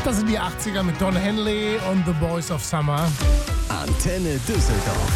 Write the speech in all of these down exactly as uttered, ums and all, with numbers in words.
Das sind die achtziger mit Don Henley und The Boys of Summer. Antenne Düsseldorf.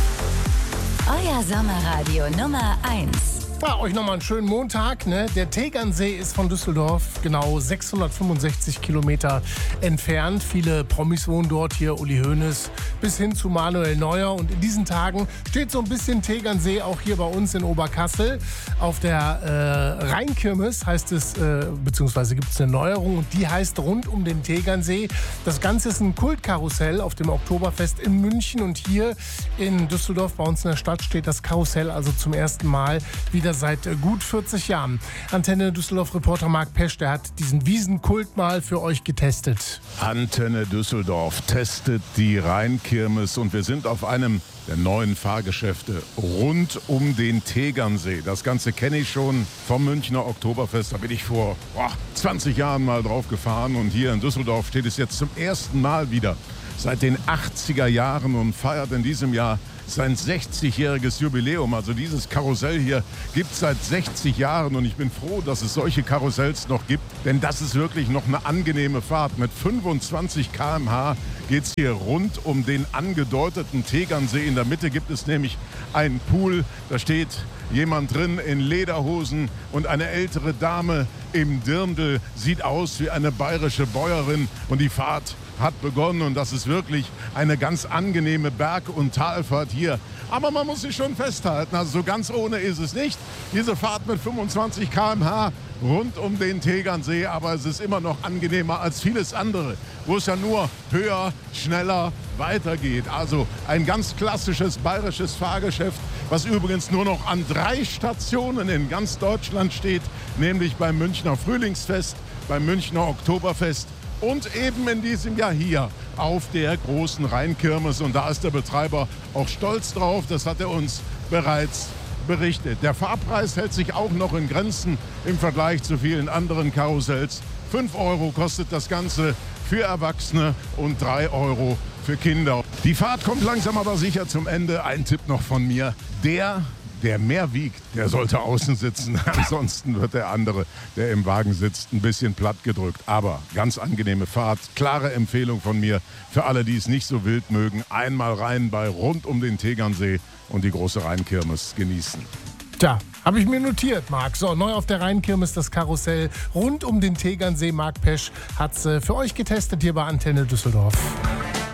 Euer Sommerradio Nummer eins. Ja, euch nochmal einen schönen Montag. Ne? Der Tegernsee ist von Düsseldorf genau sechshundertfünfundsechzig Kilometer entfernt. Viele Promis wohnen dort, hier Uli Hoeneß bis hin zu Manuel Neuer. Und in diesen Tagen steht so ein bisschen Tegernsee auch hier bei uns in Oberkassel. Auf der äh, Rheinkirmes heißt es, äh, beziehungsweise gibt es eine Neuerung und die heißt rund um den Tegernsee. Das Ganze ist ein Kultkarussell auf dem Oktoberfest in München und hier in Düsseldorf bei uns in der Stadt steht das Karussell also zum ersten Mal wieder seit gut vierzig Jahren. Antenne Düsseldorf-Reporter Marc Pesch, der hat diesen Wiesenkult mal für euch getestet. Antenne Düsseldorf testet die Rheinkirmes und wir sind auf einem der neuen Fahrgeschäfte rund um den Tegernsee. Das Ganze kenne ich schon vom Münchner Oktoberfest. Da bin ich vor boah, zwanzig Jahren mal drauf gefahren und hier in Düsseldorf steht es jetzt zum ersten Mal wieder seit den achtziger Jahren und feiert in diesem Jahr sein sechzigjähriges Jubiläum. Also dieses Karussell hier gibt es seit sechzig Jahren und ich bin froh, dass es solche Karussells noch gibt, denn das ist wirklich noch eine angenehme Fahrt. Mit fünfundzwanzig Kilometer pro Stunde geht es hier rund um den angedeuteten Tegernsee. In der Mitte gibt es nämlich einen Pool, da steht jemand drin in Lederhosen und eine ältere Dame im Dirndl, sieht aus wie eine bayerische Bäuerin und die Fahrt hat begonnen und das ist wirklich eine ganz angenehme Berg- und Talfahrt hier. Aber man muss sich schon festhalten, also so ganz ohne ist es nicht. Diese Fahrt mit fünfundzwanzig Kilometer pro Stunde rund um den Tegernsee, aber es ist immer noch angenehmer als vieles andere, wo es ja nur höher, schneller weitergeht. Also ein ganz klassisches bayerisches Fahrgeschäft, was übrigens nur noch an drei Stationen in ganz Deutschland steht, nämlich beim Münchner Frühlingsfest, beim Münchner Oktoberfest und eben in diesem Jahr hier auf der großen Rheinkirmes. Und da ist der Betreiber auch stolz drauf, das hat er uns bereits berichtet. Der Fahrpreis hält sich auch noch in Grenzen im Vergleich zu vielen anderen Karussells. fünf Euro kostet das Ganze für Erwachsene und drei Euro für Kinder. Die Fahrt kommt langsam aber sicher zum Ende. Ein Tipp noch von mir. Der, der mehr wiegt, der sollte außen sitzen. Ansonsten wird der andere, der im Wagen sitzt, ein bisschen platt gedrückt. Aber ganz angenehme Fahrt. Klare Empfehlung von mir für alle, die es nicht so wild mögen. Einmal rein bei rund um den Tegernsee und die große Rheinkirmes genießen. Tja, habe ich mir notiert, Marc. So, neu auf der Rheinkirmes das Karussell rund um den Tegernsee. Marc Pesch hat es äh, für euch getestet hier bei Antenne Düsseldorf.